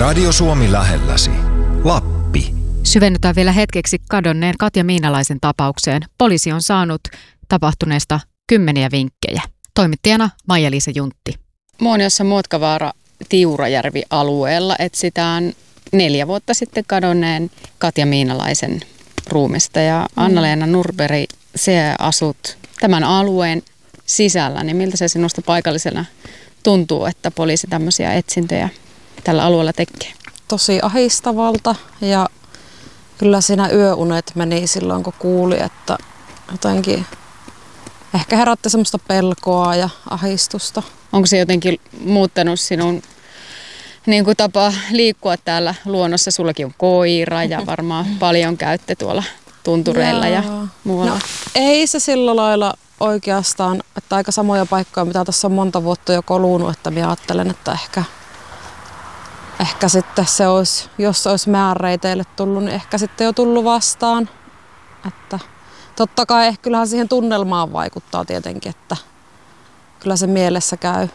Radio Suomi lähelläsi. Lappi. Syvennytään vielä hetkeksi kadonneen Katja Miinalaisen tapaukseen. Poliisi on saanut tapahtuneesta 10 vinkkejä. Toimittajana Maija-Liisa Juntti. Muoniossa Muotkavaara-Tiurajärvi-alueella etsitään 4 vuotta sitten kadonneen Katja Miinalaisen ruumista. Ja Anna-Leena Nurberg, sinä asut tämän alueen sisällä, niin miltä se sinusta paikallisena tuntuu, että poliisi tämmöisiä etsintöjä tällä alueella tekee? Tosi ahistavalta ja kyllä siinä yöunet meni silloin, kun kuuli, että jotenkin ehkä herätti semmoista pelkoa ja ahistusta. Onko se jotenkin muuttanut sinun niin kuin tapa liikkua täällä luonnossa? Sullakin on koira ja varmaan paljon käytte tuolla tuntureilla ja muualla. No, ei se sillä lailla oikeastaan, että aika samoja paikkoja, mitä tässä on monta vuotta jo kolunut, että minä ajattelen, että ehkä sitten se olisi, jos olisi määreiteille tullut, niin ehkä sitten jo tullut vastaan. Että totta kai kyllähän siihen tunnelmaan vaikuttaa tietenkin, että kyllä se mielessä käy.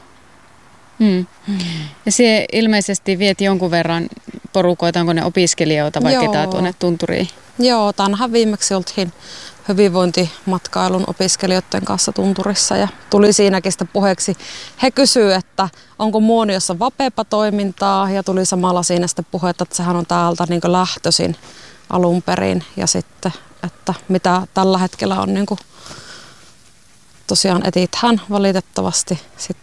Ja sinä ilmeisesti viet jonkun verran porukoita, onko ne opiskelijoita vai ketä tuonne tunturiin? Joo, tänään viimeksi oltiin hyvinvointimatkailun opiskelijoiden kanssa tunturissa ja tuli siinäkin sitä puheeksi. He kysyivät, että onko Muoniossa Vapepa-toimintaa ja tuli samalla siinä sitten puhetta, että sehän on täältä niin kuin lähtöisin alun perin ja sitten, että mitä tällä hetkellä on niin kuin tosiaan etithän valitettavasti sit